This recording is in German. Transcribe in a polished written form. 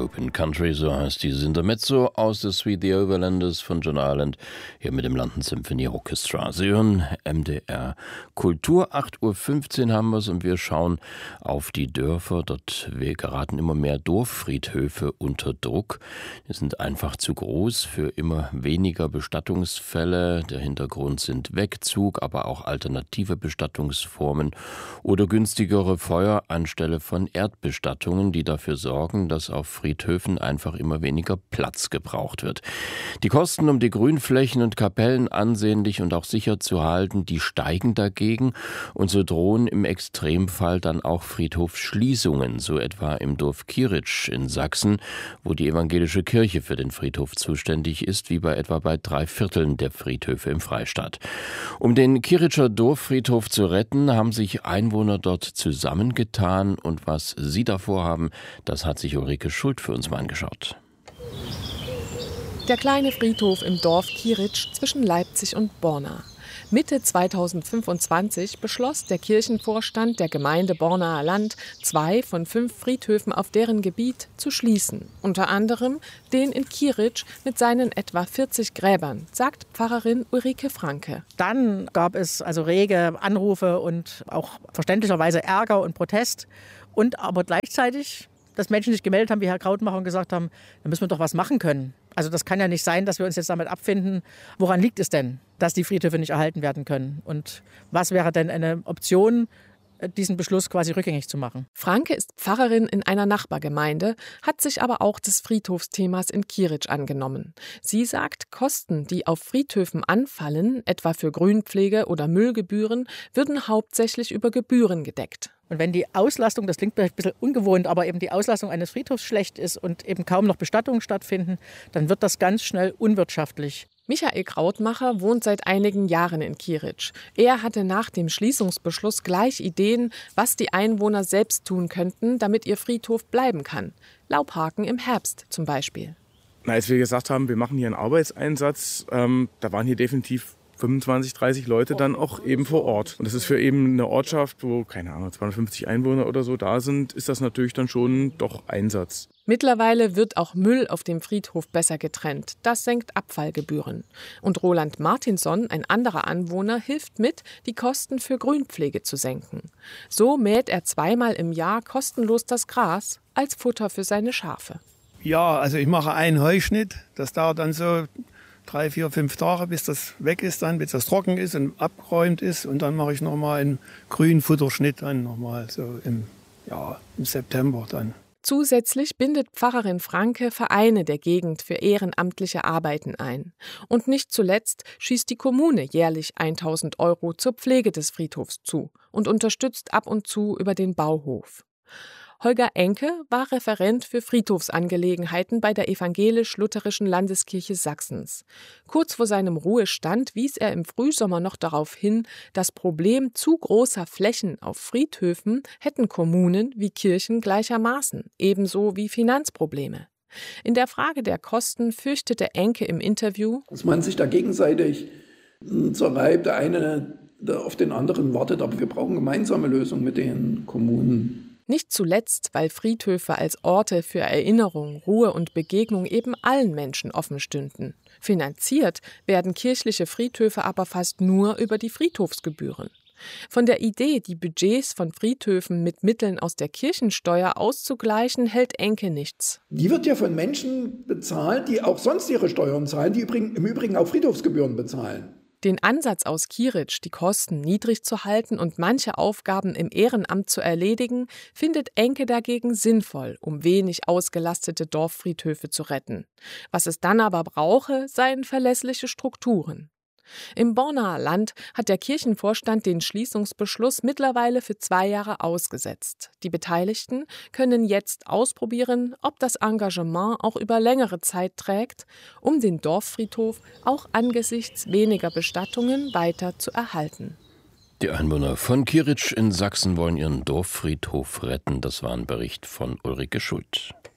Open Country, so heißt dieses Intermezzo aus The Sweet the Overlanders von John Ireland, hier mit dem London Symphony Orchestra. Sie hören MDR Kultur, 8:15 Uhr haben wir es und wir schauen auf die Dörfer. Dort geraten immer mehr Dorffriedhöfe unter Druck. Die sind einfach zu groß für immer weniger Bestattungsfälle. Der Hintergrund sind Wegzug, aber auch alternative Bestattungsformen oder günstigere Feuer anstelle von Erdbestattungen, die dafür sorgen, dass auf Friedhöfen einfach immer weniger Platz gebraucht wird. Die Kosten, um die Grünflächen und Kapellen ansehnlich und auch sicher zu halten, die steigen dagegen und so drohen im Extremfall dann auch Friedhofsschließungen, so etwa im Dorf Kieritsch in Sachsen, wo die evangelische Kirche für den Friedhof zuständig ist, wie etwa bei 3/4 der Friedhöfe im Freistaat. Um den Kieritscher Dorffriedhof zu retten, haben sich Einwohner dort zusammengetan und was sie davor haben, das hat sich Ulrike Schult für uns mal angeschaut. Der kleine Friedhof im Dorf Kieritsch zwischen Leipzig und Borna. Mitte 2025 beschloss der Kirchenvorstand der Gemeinde Bornaer Land, 2 von 5 Friedhöfen auf deren Gebiet zu schließen. Unter anderem den in Kieritsch mit seinen etwa 40 Gräbern, sagt Pfarrerin Ulrike Franke. Dann gab es also rege Anrufe und auch verständlicherweise Ärger und Protest. Und aber gleichzeitig, dass Menschen sich gemeldet haben, wie Herr Krautmacher, und gesagt haben, da müssen wir doch was machen können. Also das kann ja nicht sein, dass wir uns jetzt damit abfinden. Woran liegt es denn, dass die Friedhöfe nicht erhalten werden können? Und was wäre denn eine Option, diesen Beschluss quasi rückgängig zu machen? Franke ist Pfarrerin in einer Nachbargemeinde, hat sich aber auch des Friedhofsthemas in Kieritsch angenommen. Sie sagt, Kosten, die auf Friedhöfen anfallen, etwa für Grünpflege oder Müllgebühren, würden hauptsächlich über Gebühren gedeckt. Und wenn die Auslastung, das klingt vielleicht ein bisschen ungewohnt, aber eben die Auslastung eines Friedhofs schlecht ist und eben kaum noch Bestattungen stattfinden, dann wird das ganz schnell unwirtschaftlich. Michael Krautmacher wohnt seit einigen Jahren in Kieritsch. Er hatte nach dem Schließungsbeschluss gleich Ideen, was die Einwohner selbst tun könnten, damit ihr Friedhof bleiben kann. Laubhaken im Herbst zum Beispiel. Als wir gesagt haben, wir machen hier einen Arbeitseinsatz, da waren hier definitiv 25, 30 Leute dann auch eben vor Ort. Und das ist für eben eine Ortschaft, wo, keine Ahnung, 250 Einwohner oder so da sind, ist das natürlich dann schon doch Einsatz. Mittlerweile wird auch Müll auf dem Friedhof besser getrennt. Das senkt Abfallgebühren. Und Roland Martinson, ein anderer Anwohner, hilft mit, die Kosten für Grünpflege zu senken. So mäht er 2-mal im Jahr kostenlos das Gras als Futter für seine Schafe. Ja, also ich mache einen Heuschnitt. Das dauert dann so 3, 4, 5 Tage, bis das weg ist, dann, bis das trocken ist und abgeräumt ist. Und dann mache ich nochmal einen grünen Futterschnitt, dann nochmal so im September dann. Zusätzlich bindet Pfarrerin Franke Vereine der Gegend für ehrenamtliche Arbeiten ein. Und nicht zuletzt schießt die Kommune jährlich 1.000 € zur Pflege des Friedhofs zu und unterstützt ab und zu über den Bauhof. Holger Enke war Referent für Friedhofsangelegenheiten bei der evangelisch-lutherischen Landeskirche Sachsens. Kurz vor seinem Ruhestand wies er im Frühsommer noch darauf hin, das Problem zu großer Flächen auf Friedhöfen hätten Kommunen wie Kirchen gleichermaßen, ebenso wie Finanzprobleme. In der Frage der Kosten fürchtete Enke im Interview, dass man sich da gegenseitig zerreibt, der eine auf den anderen wartet, aber wir brauchen gemeinsame Lösungen mit den Kommunen. Nicht zuletzt, weil Friedhöfe als Orte für Erinnerung, Ruhe und Begegnung eben allen Menschen offen stünden. Finanziert werden kirchliche Friedhöfe aber fast nur über die Friedhofsgebühren. Von der Idee, die Budgets von Friedhöfen mit Mitteln aus der Kirchensteuer auszugleichen, hält Enke nichts. Die wird ja von Menschen bezahlt, die auch sonst ihre Steuern zahlen, die im Übrigen auch Friedhofsgebühren bezahlen. Den Ansatz aus Kieritsch, die Kosten niedrig zu halten und manche Aufgaben im Ehrenamt zu erledigen, findet Enke dagegen sinnvoll, um wenig ausgelastete Dorffriedhöfe zu retten. Was es dann aber brauche, seien verlässliche Strukturen. Im Bornaer Land hat der Kirchenvorstand den Schließungsbeschluss mittlerweile für 2 Jahre ausgesetzt. Die Beteiligten können jetzt ausprobieren, ob das Engagement auch über längere Zeit trägt, um den Dorffriedhof auch angesichts weniger Bestattungen weiter zu erhalten. Die Einwohner von Kieritsch in Sachsen wollen ihren Dorffriedhof retten. Das war ein Bericht von Ulrike Schult.